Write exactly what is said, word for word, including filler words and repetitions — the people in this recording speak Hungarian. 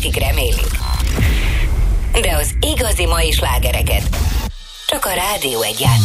percig remélik. De az igazi mai slágereket csak a Rádió Egyben.